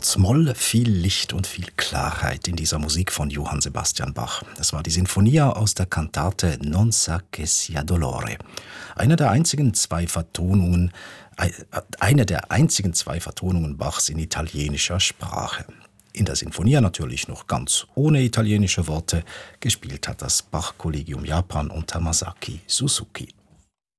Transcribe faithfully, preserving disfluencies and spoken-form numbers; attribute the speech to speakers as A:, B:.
A: Schwarzmoll, viel Licht und viel Klarheit in dieser Musik von Johann Sebastian Bach. Das war die Sinfonia aus der Kantate Non sa che sia dolore. Eine der einzigen zwei Vertonungen, eine der einzigen zwei Vertonungen Bachs in italienischer Sprache. In der Sinfonia natürlich noch ganz ohne italienische Worte. Gespielt hat das Bach-Kollegium Japan unter Masaki Suzuki.